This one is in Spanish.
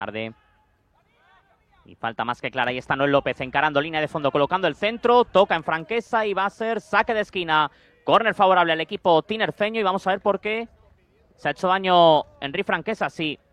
Tarde. Y falta más que clara. Ahí está Noel López encarando línea de fondo, colocando el centro. Toca en Franquesa y va a ser saque de esquina. Córner favorable al equipo tinerfeño y vamos a ver por qué se ha hecho daño Henry Franquesa. Sí,